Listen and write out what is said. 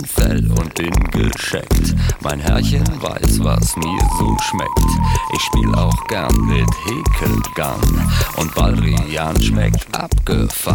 Fell und bin gescheckt. Mein Herrchen weiß, was mir so schmeckt. Ich spiel auch gern mit Häkelgarn und Baldrian schmeckt abgefahren.